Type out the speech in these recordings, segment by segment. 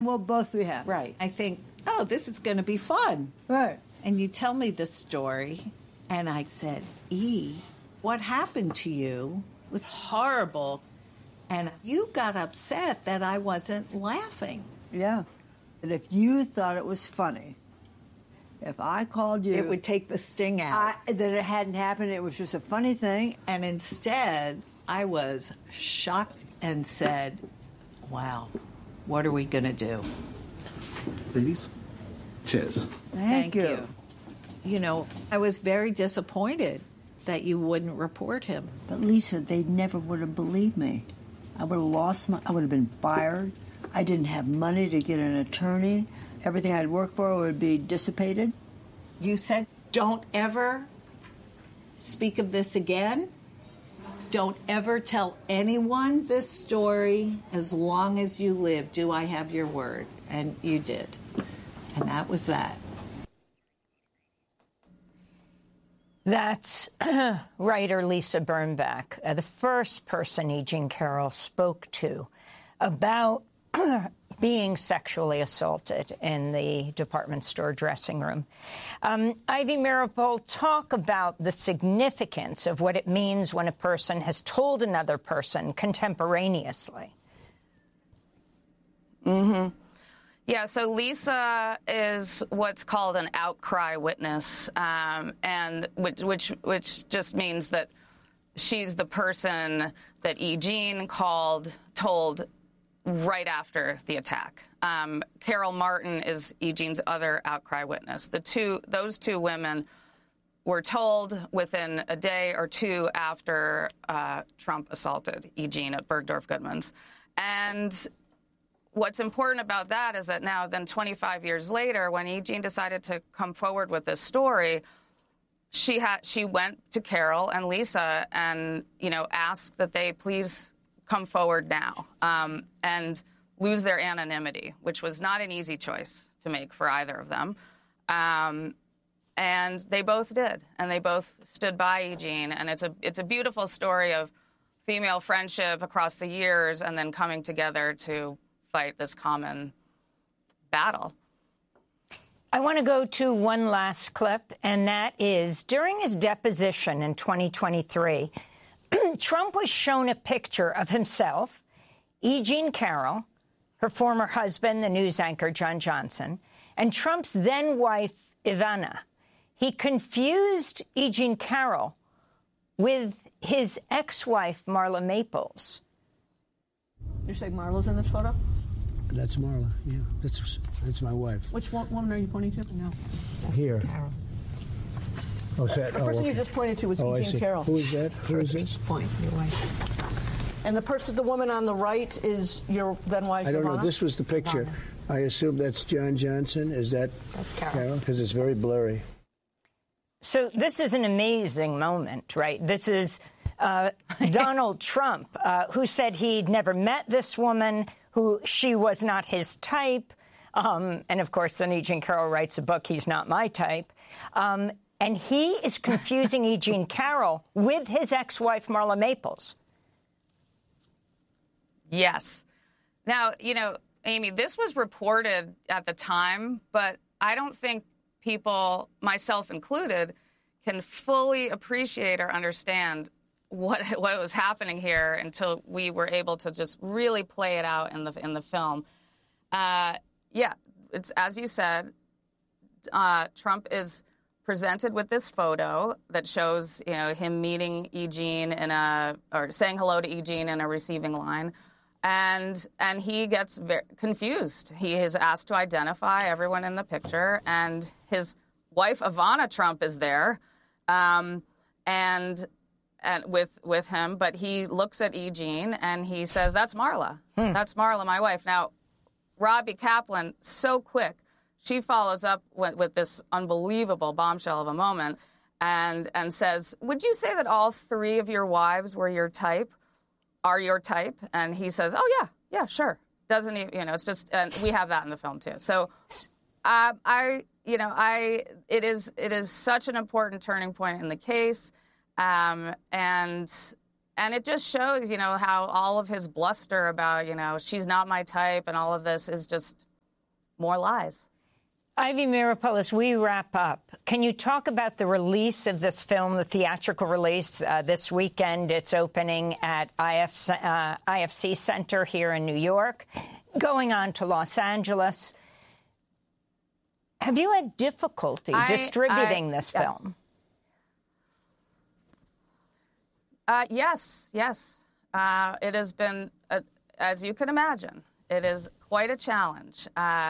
Well, both we have. Right. I think, oh, this is going to be fun. Right. And you tell me this story, and I said, E, what happened to you was horrible. And you got upset that I wasn't laughing. Yeah. And if you thought it was funny, if I called you... It would take the sting out. That it hadn't happened, it was just a funny thing. And instead, I was shocked and said, wow, what are we going to do? Ladies, cheers. Thank you. You know, I was very disappointed that you wouldn't report him. But Lisa, they never would have believed me. I would have I would have been fired. I didn't have money to get an attorney. Everything I'd worked for would be dissipated. You said, don't ever speak of this again. Don't ever tell anyone this story as long as you live. Do I have your word? And you did. And that was that. That's writer Lisa Birnbach, the first person E. Jean Carroll spoke to about being sexually assaulted in the department store dressing room. Ivy Meeropol, talk about the significance of what it means when a person has told another person contemporaneously. Mm-hmm. Yeah, so Lisa is what's called an outcry witness, and which just means that she's the person that E. Jean told right after the attack. Carol Martin is E. Jean's other outcry witness. Those two women were told within a day or two after Trump assaulted E. Jean at Bergdorf Goodman's. And what's important about that is that now, then 25 years later, when E. Jean decided to come forward with this story, she went to Carol and Lisa and, asked that they please come forward now and lose their anonymity, which was not an easy choice to make for either of them. And they both did, and they both stood by E. Jean, and it's a beautiful story of female friendship across the years and then coming together to fight this common battle. I want to go to one last clip, and that is during his deposition in 2023, Trump was shown a picture of himself, E. Jean Carroll, her former husband, the news anchor John Johnson, and Trump's then-wife, Ivana. He confused E. Jean Carroll with his ex-wife, Marla Maples. You say Marla's in this photo? That's Marla, yeah. That's my wife. Which woman are you pointing to? No, here. Carol. Oh, is that, the person you just pointed to was E. Jean Carroll. Who is that? Who is this? Point, your wife. And the woman on the right is your then wife, I don't Ivana? know. This was the picture. Ivana. I assume that's John Johnson. Is that? That's Carol. Because it's very blurry. So this is an amazing moment, right? This is Donald Trump, who said he'd never met this woman, she was not his type. And, of course, then E. Jean Carroll writes a book, He's Not My Type. And he is confusing E. Jean Carroll with his ex-wife, Marla Maples. Yes. Now, Amy, this was reported at the time, but I don't think people, myself included, can fully appreciate or understand what was happening here until we were able to just really play it out in the film. Yeah, it's as you said, Trump is presented with this photo that shows, him meeting E. Jean or saying hello to E. Jean in a receiving line. And he gets very confused. He is asked to identify everyone in the picture, and his wife Ivana Trump is there, and with him. But he looks at E. Jean and he says, "That's Marla. That's Marla, my wife." Now, Robbie Kaplan, so quick, she follows up with this unbelievable bombshell of a moment, and says, "Would you say that all three of your wives were your type? Are your type?" And he says, "Oh yeah, sure." Doesn't he? It's just, and we have that in the film too. So, it is such an important turning point in the case, and it just shows, how all of his bluster about, she's not my type and all of this is just more lies. Ivy Meeropol, as we wrap up, can you talk about the release of this film, the theatrical release this weekend? It's opening at IFC Center here in New York, going on to Los Angeles. Have you had difficulty distributing this film? Yes. It has been, as you can imagine, it is quite a challenge.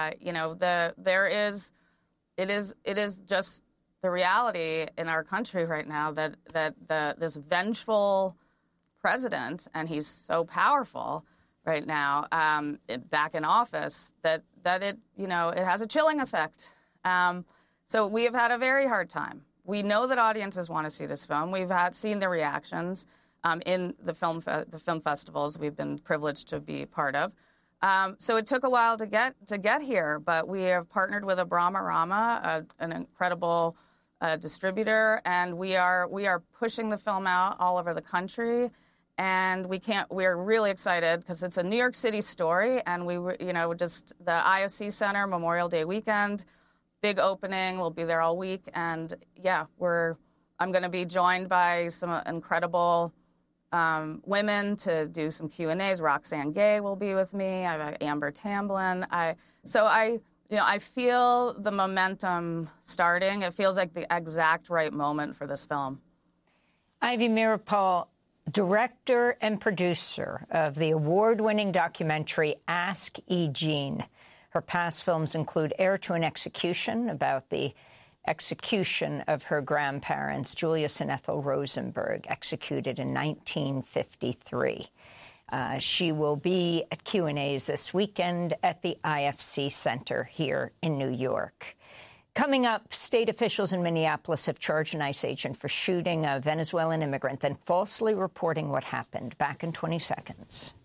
It is just the reality in our country right now that this vengeful president, and he's so powerful right now, back in office, that it has a chilling effect. So we have had a very hard time. We know that audiences want to see this film. We've seen the reactions in the film festivals we've been privileged to be part of. So it took a while to get here, but we have partnered with Abramarama, an incredible distributor, and we are pushing the film out all over the country. And we're really excited because it's a New York City story, and just the IFC Center Memorial Day weekend, big opening. We'll be there all week, and I'm going to be joined by some incredible women to do some Q&As. Roxane Gay will be with me. I have Amber Tamblyn. I feel the momentum starting. It feels like the exact right moment for this film. Ivy Meeropol, director and producer of the award-winning documentary Ask E. Jean. Her past films include Heir to an Execution, about the execution of her grandparents, Julius and Ethel Rosenberg, executed in 1953. She will be at Q&As this weekend at the IFC Center here in New York. Coming up, state officials in Minneapolis have charged an ICE agent for shooting a Venezuelan immigrant, then falsely reporting what happened. Back in 20 seconds.